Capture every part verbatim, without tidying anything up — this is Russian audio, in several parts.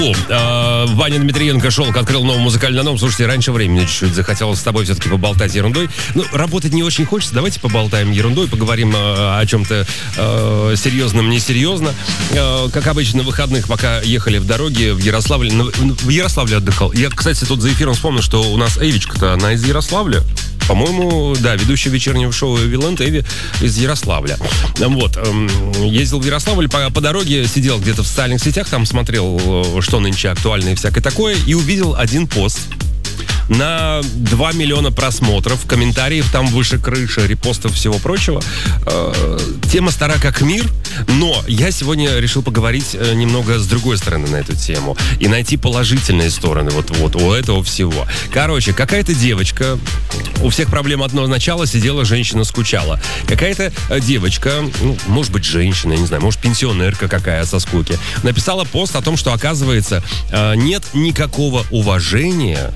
Э, Ваня Дмитриенко шелк открыл новый музыкальный альбом. Слушайте, раньше времени чуть-чуть захотелось с тобой все-таки поболтать ерундой. Ну, работать не очень хочется. Давайте поболтаем ерундой, поговорим э, о чем-то э, серьезном, несерьезно. Э, как обычно, на выходных, пока ехали в дороге в Ярославле, на, в Ярославле отдыхал. Я, кстати, тут за эфиром вспомнил, что у нас Эвичка-то, она из Ярославля. По-моему, да, ведущий вечернего шоу Виланд Эви из Ярославля. Вот, эм, ездил в Ярославль, по, по дороге сидел где-то в социальных сетях, там смотрел, что нынче актуально и всякое такое, и увидел один пост на два миллиона просмотров, комментариев там выше крыши, репостов, всего прочего. Э, тема стара как мир, но я сегодня решил поговорить немного с другой стороны на эту тему и найти положительные стороны вот, вот у этого всего. Короче, какая-то девочка, у всех проблем одно начало, сидела женщина, скучала. Какая-то девочка, ну, может быть, женщина, я не знаю, может, пенсионерка какая со скуки, написала пост о том, что, оказывается, нет никакого уважения,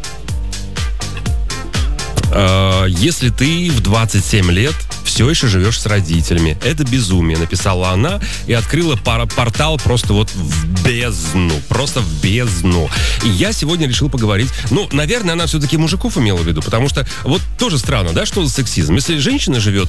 если ты в двадцать семь лет все еще живешь с родителями. Это безумие, написала она и открыла пар- портал просто вот в бездну. Просто в бездну. И я сегодня решил поговорить. Ну, наверное, она все-таки мужиков имела в виду, потому что вот тоже странно, да, что за сексизм. Если женщина живет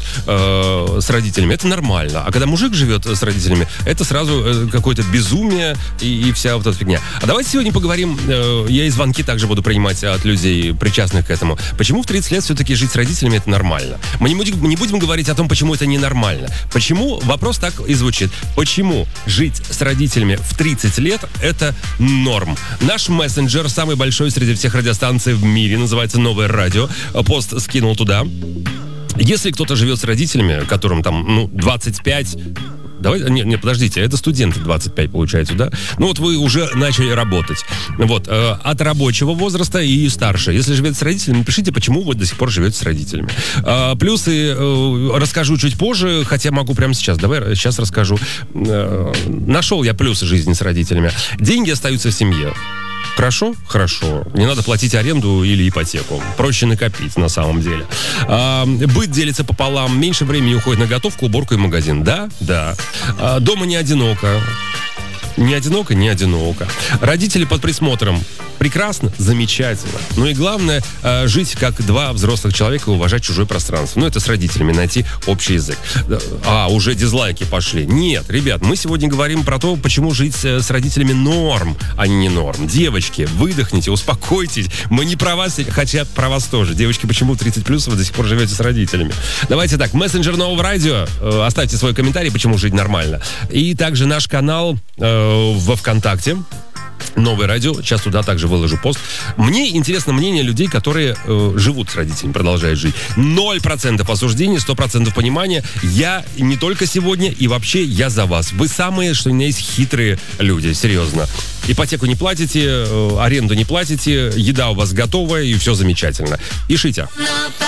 э, с родителями, это нормально. А когда мужик живет с родителями, это сразу э, какое-то безумие и, и вся вот эта фигня. А давайте сегодня поговорим, э, я и звонки также буду принимать от людей, причастных к этому. Почему в тридцать лет все-таки жить с родителями это нормально? Мы не будем, не будем говорить о том, почему это ненормально. Почему? Вопрос так и звучит. Почему жить с родителями в тридцать лет это норм? Наш мессенджер, самый большой среди всех радиостанций в мире, называется «Новое радио». Пост скинул туда. Если кто-то живет с родителями, которым там, ну, двадцать пять... Давай, не, не, подождите, это студенты двадцать пять, получается, да? Ну вот вы уже начали работать. Вот, э, от рабочего возраста и старше. Если живете с родителями, напишите, почему вы до сих пор живете с родителями. Э, плюсы э, расскажу чуть позже, хотя могу прямо сейчас. Давай сейчас расскажу. Э, нашел я плюсы жизни с родителями. Деньги остаются в семье. Хорошо? Хорошо. Не надо платить аренду или ипотеку. Проще накопить, на самом деле. А, быт делится пополам. Меньше времени уходит на готовку, уборку и магазин. Да? Да. А, дома не одиноко. Не одиноко, не одиноко. Родители под присмотром. Прекрасно, замечательно. Ну и главное, э, жить как два взрослых человека и уважать чужое пространство. Ну это с родителями, найти общий язык. А, уже дизлайки пошли. Нет, ребят, мы сегодня говорим про то, почему жить с родителями норм, а не норм. Девочки, выдохните, успокойтесь. Мы не про вас, хотя про вас тоже. Девочки, почему тридцать плюс вы до сих пор живете с родителями? Давайте так, мессенджер Нового радио. Э, оставьте свой комментарий, почему жить нормально. И также наш канал э, во ВКонтакте. Новое радио, сейчас туда также выложу пост. Мне интересно мнение людей, которые э, живут с родителями, продолжают жить. Ноль процентов осуждения, сто процентов понимания. Я не только сегодня, и вообще я за вас. Вы самые, что у меня есть, хитрые люди, серьезно. Ипотеку не платите, э, аренду не платите, еда у вас готовая, и все замечательно. Пишите.